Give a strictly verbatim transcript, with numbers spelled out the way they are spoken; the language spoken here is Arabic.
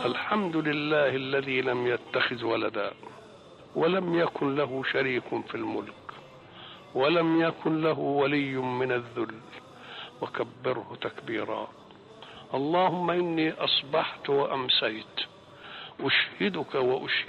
الحمد لله الذي لم يتخذ ولدا ولم يكن له شريك في الملك ولم يكن له ولي من الذل وكبره تكبيرا. اللهم إني أصبحت وأمسيت أشهدك وأشهد